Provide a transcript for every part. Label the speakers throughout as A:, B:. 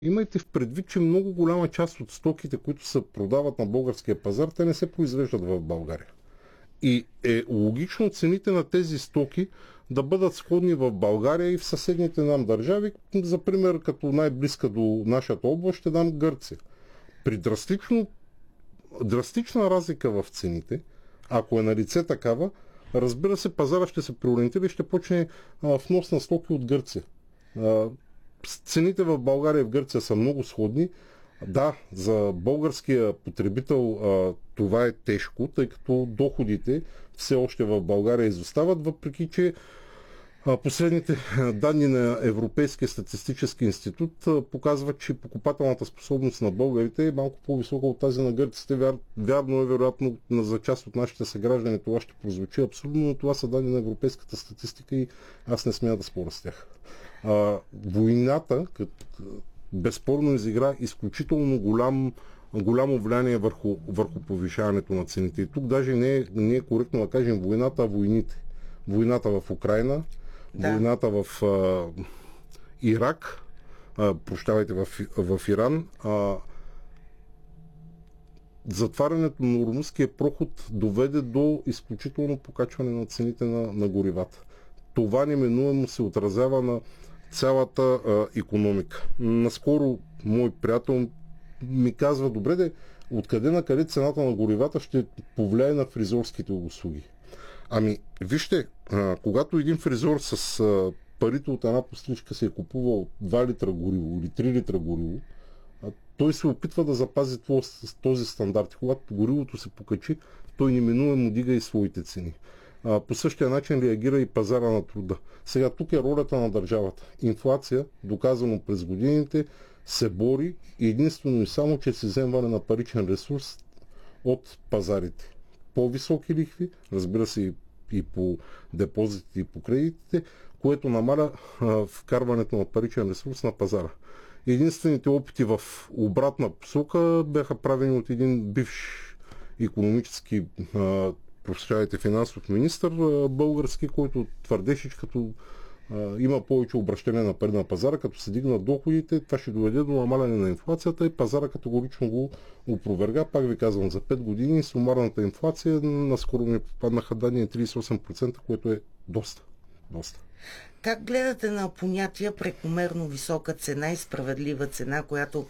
A: Имайте в предвид, че много голяма част от стоките, които се продават на българския пазар, те не се произвеждат в България. И е логично цените на тези стоки да бъдат сходни в България и в съседните нам държави. За пример, като най-близка до нашата област, ще дам Гърция. При драстична разлика в цените, ако е на лице такава, разбира се, пазара ще се преориентира и ще почне внос на стоки от Гърция. Цените в България и в Гърция са много сходни. Да, за българския потребител това е тежко, тъй като доходите все още в България изостават, въпреки че последните данни на Европейския статистически институт показват, че покупателната способност на българите е малко по-висока от тази на гърците. Вярно е, вероятно, за част от нашите съграждани това ще прозвучи абсурдно, но това са данни на европейската статистика и аз не смея да споря с тях. Войната безспорно изигра изключително голямо влияние върху повишаването на цените. И тук даже не е коректно да кажем войната, а войните. Войната в Украйна, войната в Ирак, в Иран. Затварянето на Ормузския проход доведе до изключително покачване на цените на горивата. Това неминуемо се отразява на цялата икономика. Наскоро мой приятел ми казва, добре, откъде на къде цената на горивата ще повлияе на фризорските услуги. Ами, вижте, когато един фризор с парите от една пострижка се е купувал 2 литра гориво или 3 литра гориво, той се опитва да запази този стандарт. Когато горивото се покачи, той неминуемо дига и своите цени. По същия начин реагира и пазара на труда. Сега тук е ролята на държавата. Инфлация, доказано през годините, се бори единствено и само чрез изземване на паричен ресурс от пазарите. По-високи лихви, разбира се и по депозитите и по кредитите, което намаля вкарването на паричен ресурс на пазара. Единствените опити в обратна посока бяха правени от един бивш икономически финансов министър български, който твърдеше, че като има повече обращение на пари на пазара, като се дигнат доходите, това ще доведе до намаляне на инфлацията и пазара категорично го опроверга. Пак ви казвам, за 5 години сумарната инфлация наскоро ми попаднаха данни 38%, което е доста.
B: Как гледате на понятия прекомерно висока цена и справедлива цена, която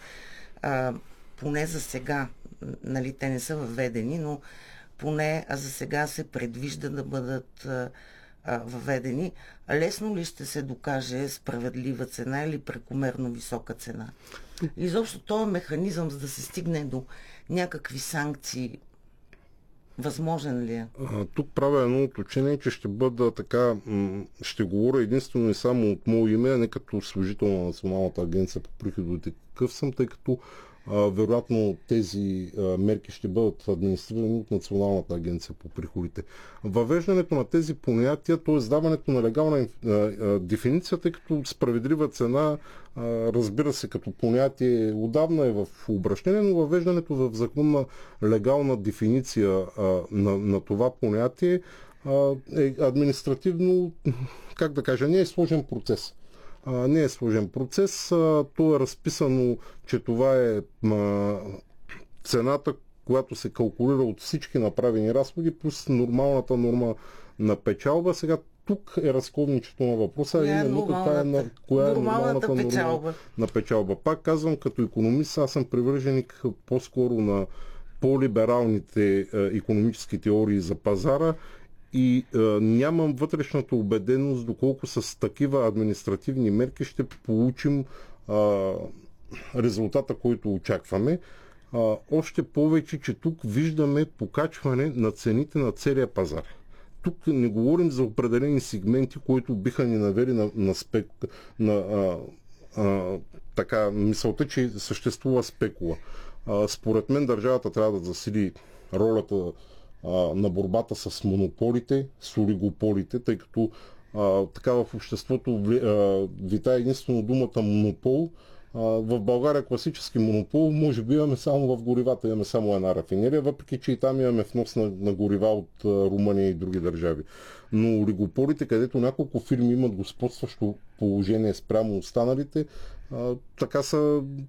B: поне за сега, нали, те не са въведени, но поне за сега се предвижда да бъдат въведени. Лесно ли ще се докаже справедлива цена или прекомерно висока цена? Изобщо този механизъм, за да се стигне до някакви санкции, възможен ли е?
A: Тук правя едно уточнение, че ще бъда така, ще говоря единствено и само от мое име, а не като служител на Националната агенция по приходите, какъв съм, тъй като вероятно тези мерки ще бъдат администрирани от Националната агенция по приходите. Въвеждането на тези понятия, т.е. даването на легална дефиниция, тъй като справедлива цена, разбира се, като понятие отдавна е в обращение, но въвеждането в законна легална дефиниция на това понятие е административно, как да кажа, не е сложен процес. Не е сложен процес. То е разписано, че това е цената, която се калкулира от всички направени разходи, плюс нормалната норма на печалба. Сега тук е разковничето на въпроса, коя е нормалната норма на печалба. Пак казвам, като икономист, аз съм привърженик по-скоро на по-либералните икономически теории за пазара и нямам вътрешната убеденост доколко с такива административни мерки ще получим резултата, който очакваме. Още повече, че тук виждаме покачване на цените на целия пазар. Тук не говорим за определени сегменти, които биха ни навели така мисълта, че съществува спекула. Според мен държавата трябва да засили ролята на борбата с монополите, с олигополите, тъй като така в обществото витае единствено думата монопол. В България класически монопол може би имаме само в горивата, имаме само една рафинерия, въпреки че и там имаме внос на горива от Румъния и други държави. Но олигополите, където няколко фирми имат господстващо положение спрямо останалите, така са